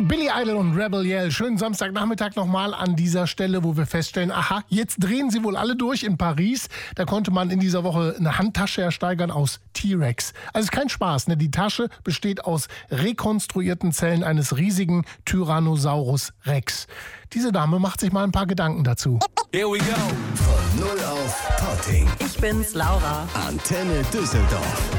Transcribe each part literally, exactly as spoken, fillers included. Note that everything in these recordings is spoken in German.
Billy Idol und Rebel Yell. Schönen Samstagnachmittag nochmal an dieser Stelle, wo wir feststellen, aha, jetzt drehen sie wohl alle durch in Paris. Da konnte man in dieser Woche eine Handtasche ersteigern aus T-Rex. Also ist kein Spaß, ne? Die Tasche besteht aus rekonstruierten Zellen eines riesigen Tyrannosaurus Rex. Diese Dame macht sich mal ein paar Gedanken dazu. Here we go. Von null auf Potting. Ich bin's, Laura. Antenne Düsseldorf.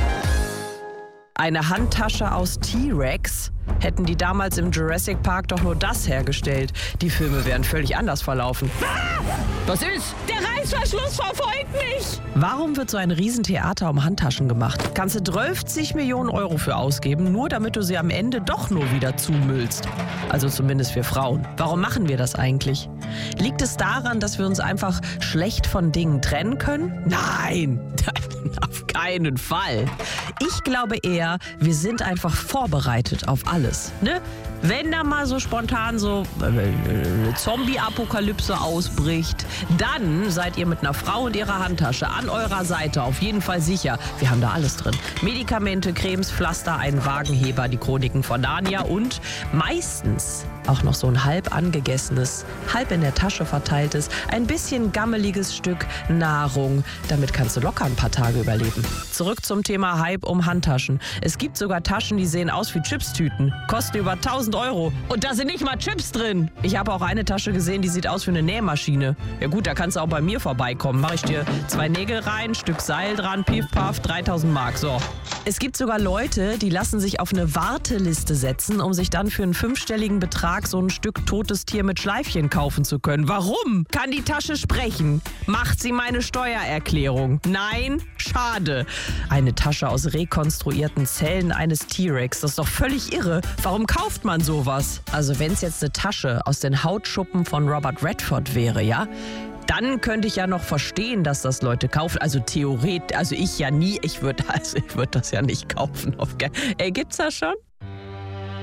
Eine Handtasche aus T-Rex? Hätten die damals im Jurassic Park doch nur das hergestellt. Die Filme wären völlig anders verlaufen. Was ist? Der Reißverschluss verfolgt mich! Warum wird so ein Riesentheater um Handtaschen gemacht? Kannst du zwölf Millionen Euro für ausgeben, nur damit du sie am Ende doch nur wieder zumüllst. Also zumindest wir Frauen. Warum machen wir das eigentlich? Liegt es daran, dass wir uns einfach schlecht von Dingen trennen können? Nein, auf keinen Fall. Ich glaube eher, wir sind einfach vorbereitet auf alles. Ne? Wenn da mal so spontan so eine Zombie-Apokalypse ausbricht, dann seid ihr mit einer Frau und ihrer Handtasche an eurer Seite auf jeden Fall sicher. Wir haben da alles drin. Medikamente, Cremes, Pflaster, einen Wagenheber, die Chroniken von Narnia und meistens auch noch so ein halb angegessenes, halb in der Tasche verteiltes, ein bisschen gammeliges Stück Nahrung. Damit kannst du locker ein paar Tage überleben. Zurück zum Thema Hype um Handtaschen. Es gibt sogar Taschen, die sehen aus wie Chipstüten. Kosten über tausend Euro. Und da sind nicht mal Chips drin. Ich habe auch eine Tasche gesehen, die sieht aus wie eine Nähmaschine. Ja gut, da kannst du auch bei mir vorbeikommen. Mache ich dir zwei Nägel rein, Stück Seil dran, piff, paff, dreitausend Mark. So. Es gibt sogar Leute, die lassen sich auf eine Warteliste setzen, um sich dann für einen fünfstelligen Betrag so ein Stück totes Tier mit Schleifchen kaufen zu können. Warum? Kann die Tasche sprechen? Macht sie meine Steuererklärung? Nein? Schade. Eine Tasche aus rekonstruierten Zellen eines T-Rex. Das ist doch völlig irre. Warum kauft man sowas? Also wenn es jetzt eine Tasche aus den Hautschuppen von Robert Redford wäre, ja? Dann könnte ich ja noch verstehen, dass das Leute kaufen. Also theoretisch, also ich ja nie. Ich würde also ich würd das ja nicht kaufen. Ey, gibt's das schon?